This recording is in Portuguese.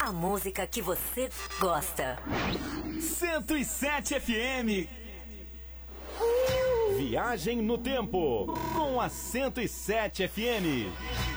A música que você gosta. 107 FM. Viagem no Tempo com a 107 FM.